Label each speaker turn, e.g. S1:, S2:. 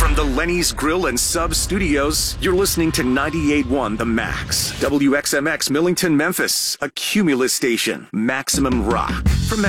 S1: From the Lenny's Grill and Sub Studios, you're listening to 98.1 The Max. WXMX Millington, Memphis, a Cumulus station. Maximum rock. From